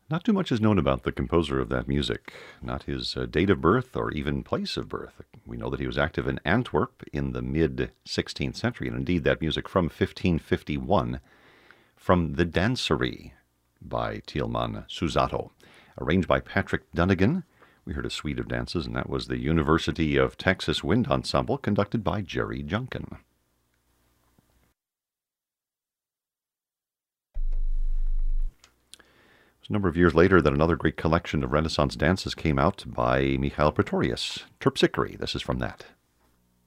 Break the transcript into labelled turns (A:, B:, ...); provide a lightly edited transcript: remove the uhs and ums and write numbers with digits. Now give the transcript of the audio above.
A: Not too much is known about the composer of that music, not his date of birth or even place of birth. We know that he was active in Antwerp in the mid 16th century, and indeed that music from 1551 from The Dancerie by Tieleman Susato, arranged by Patrick Dunnigan. We heard a suite of dances, and that was the University of Texas Wind Ensemble conducted by Jerry Junkin. It was a number of years later that another great collection of Renaissance dances came out by Mikhail Pretorius, Terpsichore. This is from that.